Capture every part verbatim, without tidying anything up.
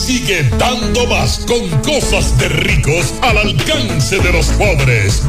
sigue dando más con cosas de ricos al alcance de los pobres.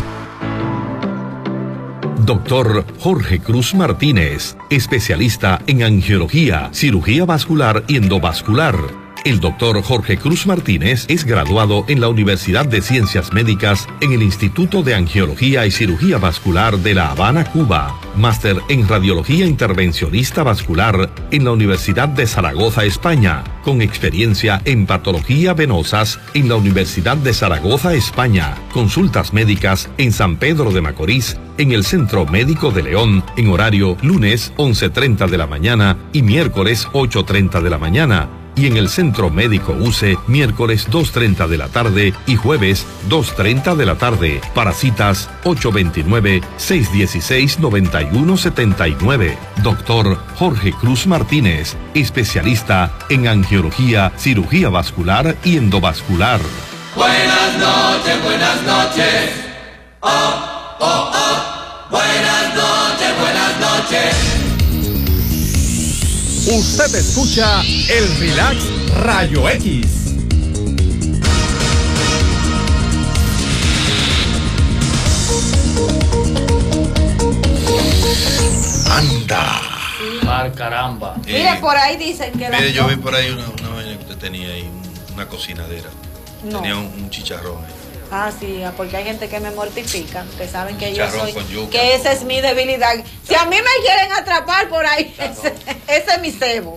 Doctor Jorge Cruz Martínez, especialista en angiología, cirugía vascular y endovascular. El doctor Jorge Cruz Martínez es graduado en la Universidad de Ciencias Médicas en el Instituto de Angiología y Cirugía Vascular de La Habana, Cuba. Máster en Radiología Intervencionista Vascular en la Universidad de Zaragoza, España. Con experiencia en patología venosas en la Universidad de Zaragoza, España. Consultas médicas en San Pedro de Macorís, en el Centro Médico de León, en horario lunes once treinta de la mañana y miércoles ocho treinta de la mañana. Y en el Centro Médico U C E, miércoles dos treinta de la tarde y jueves dos treinta de la tarde. Para citas ocho dos nueve, seis uno seis, nueve uno siete nueve. Doctor Jorge Cruz Martínez, especialista en angiología, cirugía vascular y endovascular. Buenas noches, buenas noches. Oh, oh, oh. Buenas noches, buenas noches. Usted escucha el Relax Rayo X. Anda. Mar caramba. Mire, por ahí dicen que... Mire, yo vi por ahí una, una vaina que usted tenía ahí, una cocinadera. No. Tenía un, un chicharrón ahí. Ah, sí, porque hay gente que me mortifica, que saben que yo Chicharrón soy, con yuca. que esa es mi debilidad. Si a mí me quieren atrapar por ahí, ese, ese es mi cebo.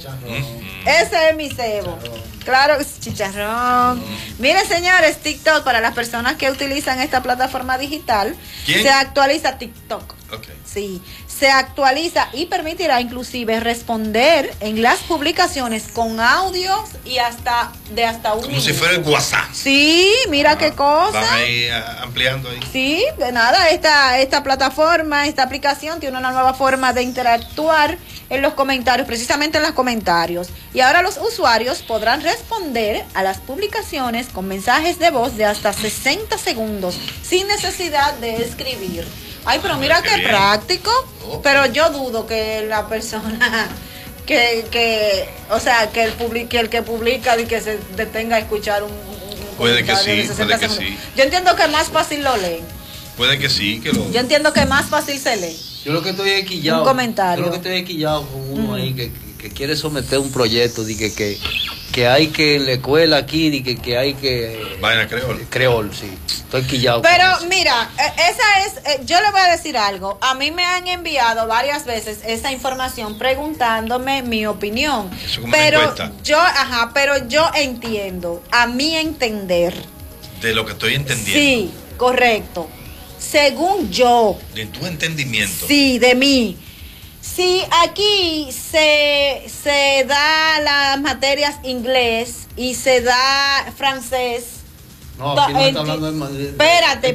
Ese es mi cebo. Claro, chicharrón. Miren, señores, TikTok, para las personas que utilizan esta plataforma digital, ¿Quién? se actualiza TikTok. Okay. Sí, se actualiza y permitirá inclusive responder en las publicaciones con audios y hasta de hasta un Como minuto. si fuera el WhatsApp. Sí, mira ah, qué cosa. Van ahí a, ampliando ahí. Sí, de nada, esta, esta plataforma, esta aplicación tiene una nueva forma de interactuar en los comentarios, precisamente en los comentarios. Y ahora los usuarios podrán responder a las publicaciones con mensajes de voz de hasta sesenta segundos sin necesidad de escribir. Ay, pero mira qué, qué práctico. Oh. Pero yo dudo que la persona que, que o sea, que el, public, que el que publica y que se detenga a escuchar un, un puede que sí, puede que segundos. sí. Yo entiendo que más fácil lo leen. Puede que sí, que lo... Yo entiendo que más fácil se lee. Yo lo que estoy equillado. Un comentario. Yo lo que estoy equillado con uno mm. ahí que, que, que quiere someter un proyecto de que, que, que hay que en la escuela aquí, de que, que hay que... Vaina creol. Creol, sí. Estoy quillado. Pero mira, esa es, yo le voy a decir algo. A mí me han enviado varias veces esa información preguntándome mi opinión. Eso como pero una encuesta. yo, ajá, pero yo entiendo, a mi entender. De lo que estoy entendiendo. Sí, correcto. Según yo. De tu entendimiento. Sí, de mí. Si aquí se, se da las materias inglés y se da francés. No, aquí no está hablando de... Espérate.